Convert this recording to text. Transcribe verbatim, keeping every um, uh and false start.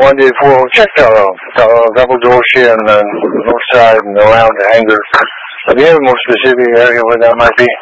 one day four, check uh, uh, double door share on the north side and around the hangar. Do you have a more specific area where that might be?